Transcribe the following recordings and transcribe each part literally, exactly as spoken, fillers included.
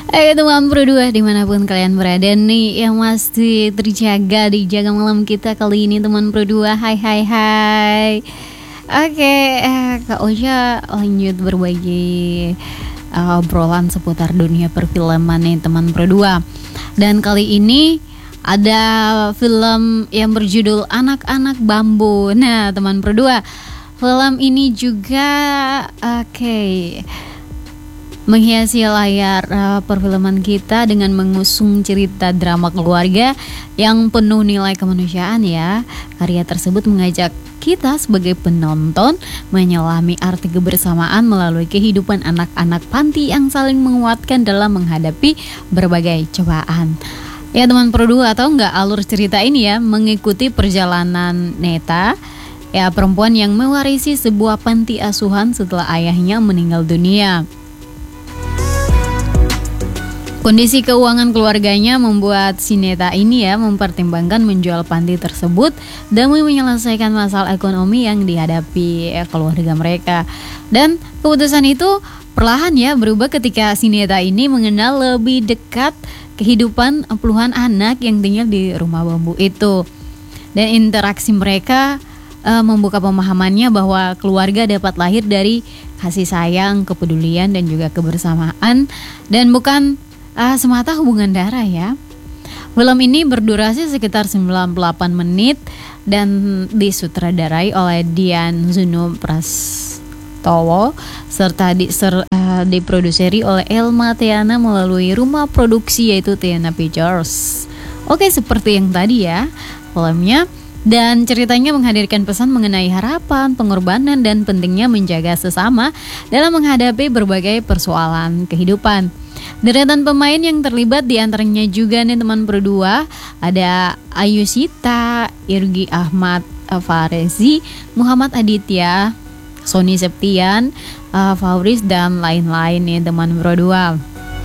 Eh teman Pro dua dimanapun kalian berada nih, yang masih terjaga di Jaga Malam kita kali ini teman Pro dua. Hai hai hai. Oke, eh, Kak Oja lanjut berbagi uh, obrolan seputar dunia perfilman nih teman Pro dua. Dan kali ini ada film yang berjudul Anak-anak Bambu. Nah teman Pro dua, film ini juga oke okay, menghiasi layar uh, perfilman kita dengan mengusung cerita drama keluarga yang penuh nilai kemanusiaan ya. Karya tersebut mengajak kita sebagai penonton menyelami arti kebersamaan melalui kehidupan anak-anak panti yang saling menguatkan dalam menghadapi berbagai cobaan. Ya teman Pro dua, atau enggak alur cerita ini ya mengikuti perjalanan Neta, ya perempuan yang mewarisi sebuah panti asuhan setelah ayahnya meninggal dunia. Kondisi keuangan keluarganya membuat si Neta ini ya mempertimbangkan menjual panti tersebut demi menyelesaikan masalah ekonomi yang dihadapi ya, keluarga mereka. Dan keputusan itu perlahan ya berubah ketika si Neta ini mengenal lebih dekat kehidupan puluhan anak yang tinggal di rumah bambu itu. Dan interaksi mereka uh, membuka pemahamannya bahwa keluarga dapat lahir dari kasih sayang, kepedulian, dan juga kebersamaan, dan bukan Uh, semata hubungan darah ya. Film ini berdurasi sekitar sembilan puluh delapan menit dan disutradarai oleh Dian Zuno Prastowo serta di, ser, uh, diproduseri oleh Elma Tiana melalui rumah produksi yaitu Tiana Pictures. Oke, seperti yang tadi ya filmnya, dan ceritanya menghadirkan pesan mengenai harapan, pengorbanan, dan pentingnya menjaga sesama dalam menghadapi berbagai persoalan kehidupan. Deretan pemain yang terlibat diantaranya juga nih teman Pro dua, ada Ayu Sita, Irgi Ahmad Farezi, Muhammad Aditya, Sony Septian, uh, Fauris, dan lain-lain nih teman Pro dua.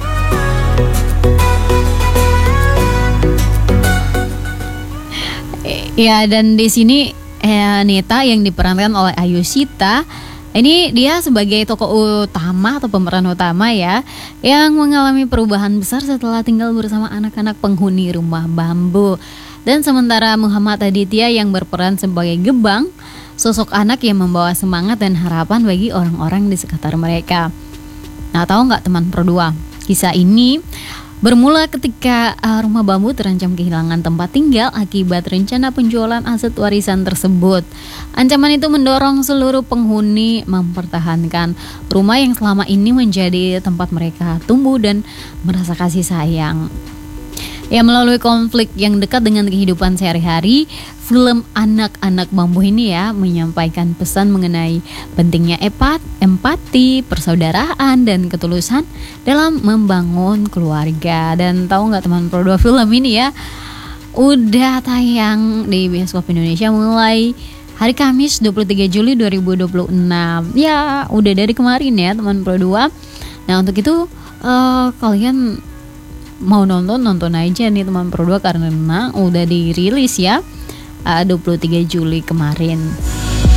Ya, dan di sini eh, Neta yang diperankan oleh Ayu Sita, ini dia sebagai tokoh utama atau pemeran utama ya, yang mengalami perubahan besar setelah tinggal bersama anak-anak penghuni rumah bambu. Dan sementara Muhammad Aditya yang berperan sebagai Gebang, sosok anak yang membawa semangat dan harapan bagi orang-orang di sekitar mereka. Nah, tahu nggak teman Pro dua, kisah ini bermula ketika uh, rumah bambu terancam kehilangan tempat tinggal akibat rencana penjualan aset warisan tersebut. Ancaman itu mendorong seluruh penghuni mempertahankan rumah yang selama ini menjadi tempat mereka tumbuh dan merasa kasih sayang. Ya, melalui konflik yang dekat dengan kehidupan sehari-hari, film Anak-anak Bambu ini ya menyampaikan pesan mengenai pentingnya epat, empati, persaudaraan, dan ketulusan dalam membangun keluarga. Dan tahu nggak teman Pro dua, film ini ya udah tayang di bioskop Indonesia mulai hari Kamis dua puluh tiga Juli dua ribu dua puluh enam. Ya udah dari kemarin ya teman Pro dua. Nah untuk itu uh, kalian mau nonton, nonton aja nih teman Pro dua karena udah dirilis ya uh, dua puluh tiga Juli kemarin.